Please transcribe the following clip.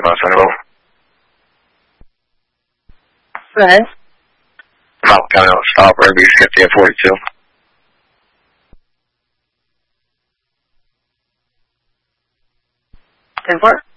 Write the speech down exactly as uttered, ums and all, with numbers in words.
five seventy. Go ahead. Malcolm County on stop, Ruby, fifty at forty-two. ten four.